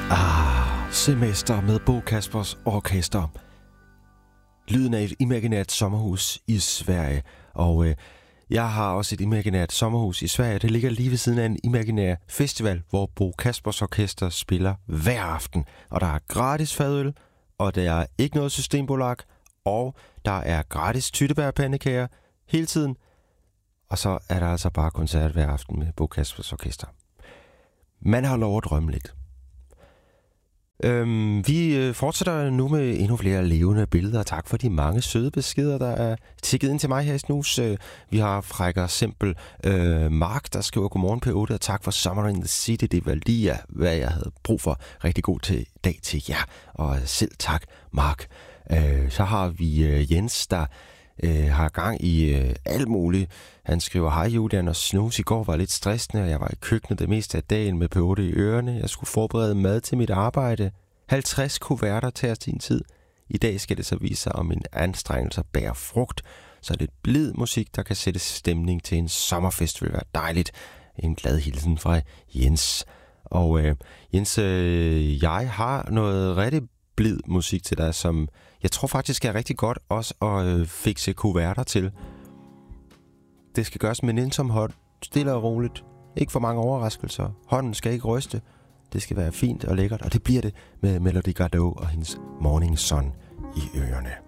Semester med Bo Kaspers Orkester. Lyden af et imaginært sommerhus i Sverige. Og jeg har også et imaginært sommerhus i Sverige. Det ligger lige ved siden af en imaginær festival, hvor Bo Kaspers Orkester spiller hver aften. Og der er gratis fadøl, og der er ikke noget systembolag, og der er gratis tyttebærpandekager hele tiden. Og så er der altså bare koncert hver aften med Bo Kaspers Orkester. Man har lov at drømme lidt. Vi fortsætter nu med endnu flere levende billeder. Tak for de mange søde beskeder, der er tikket ind til mig her i Snus. Vi har frækker simpel Mark, der skriver godmorgen P8, og tak for Summer in the City. Det var lige hvad jeg havde brug for. Rigtig god dag til jer, og selv tak Mark. Så har vi Jens, der har gang i alt muligt. Han skriver, hej Julian og Snus, i går var lidt stressende, og jeg var i køkkenet det meste af dagen med P8 i ørerne. Jeg skulle forberede mad til mit arbejde. 50 kuverter tager sin tid. I dag skal det så vise sig, om min anstrengelser bærer frugt. Så lidt blid musik, der kan sætte stemning til en sommerfest, vil være dejligt. En glad hilsen fra Jens. Og Jens, jeg har noget rigtig blid musik til dig, som jeg tror faktisk er rigtig godt også at fikse kuverter til. Det skal gøres med nænsom hånd, stille og roligt. Ikke for mange overraskelser. Hånden skal ikke ryste. Det skal være fint og lækkert, og det bliver det med Melody Gardot og hendes Morning Sun i ørerne.